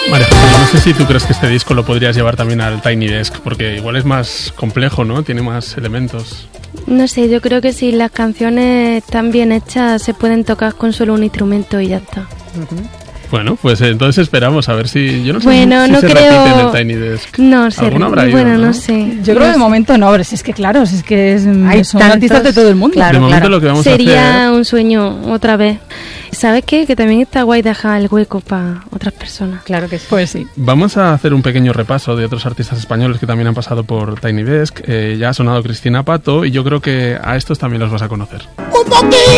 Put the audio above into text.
María José, no sé si tú crees que este disco lo podrías llevar también al Tiny Desk, porque igual es más complejo, ¿no? Tiene más elementos. No sé, yo creo que si las canciones están bien hechas se pueden tocar con solo un instrumento y ya está. Uh-huh. Bueno, pues entonces esperamos a ver si... Yo no sé bueno, si no se creo... repite en el Tiny Desk. No sé, bueno, no sé. Yo creo que de momento no, pero si es que claro, si es que son artistas de todo el mundo. Claro, de momento lo que vamos sería a hacer... un sueño otra vez. ¿Sabes qué? Que también está guay dejar el hueco para otras personas. Claro que sí. Pues sí. Vamos a hacer un pequeño repaso de otros artistas españoles que también han pasado por Tiny Desk. Ya ha sonado Cristina Pato y yo creo que a estos también los vas a conocer.